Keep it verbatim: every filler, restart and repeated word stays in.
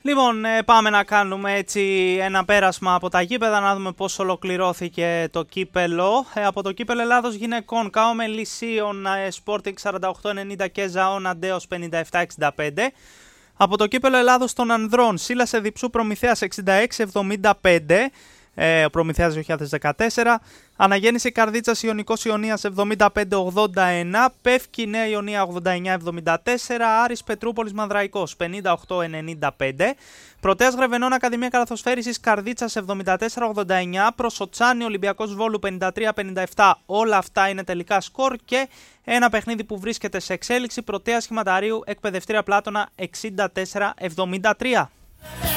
Λοιπόν, πάμε να κάνουμε έτσι ένα πέρασμα από τα γήπεδα, να δούμε πώς ολοκληρώθηκε το κύπελο. Ε, από το κύπελο Ελλάδος γυναικών, ΚΑΟ Λυσίων, Sporting σαράντα οκτώ ενενήντα και Ζαών Αντέος πενήντα επτά εξήντα πέντε. Από το κύπελο Ελλάδος των ανδρών, Σύλλας Εδιψού Προμηθέας εξήντα έξι εβδομήντα πέντε. Ε, ο Προμηθέας δύο χιλιάδες δεκατέσσερα, Αναγέννηση Καρδίτσας Ιωνικός Ιωνίας εβδομήντα πέντε ογδόντα ένα, Πεύκη Νέα Ιωνία ογδόντα εννιά εβδομήντα τέσσερα, Άρης Πετρούπολης Μανδραϊκός πενήντα οκτώ ενενήντα πέντε, Πρωτέας Γρεβενών Ακαδημία Καλαθοσφαίρισης Καρδίτσας εβδομήντα τέσσερα ογδόντα εννιά, Προσοτσάνη Ολυμπιακός Βόλου πενήντα τρία πενήντα επτά. Όλα αυτά είναι τελικά σκορ και ένα παιχνίδι που βρίσκεται σε εξέλιξη, Πρωτέας Χηματαρίου Εκπαιδευτήρια Πλάτωνα εξήντα τέσσερα εβδομήντα τρία.